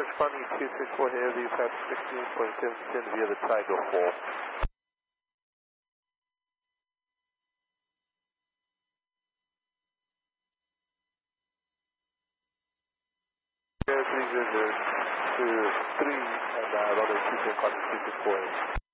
responding 264 Heavy, fast 16.7 via the Tiger 4. Air 300 to 3 and runway 2 calling 264.